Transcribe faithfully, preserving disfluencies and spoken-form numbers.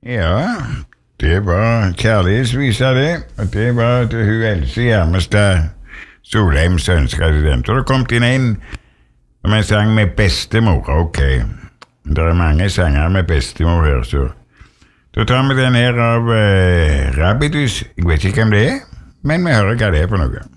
Ja, det var kjærlighetsvisa det, og det var til hun Else Gjermestad Solheim, sønnsresident. Og det kom inn en som en sang med bestemor, ok. Det er mange sanger med bestemor her, så da tar vi den her av uh, Rabidus. Jeg vet ikke hvem det er, men vi hører hva det er for noe.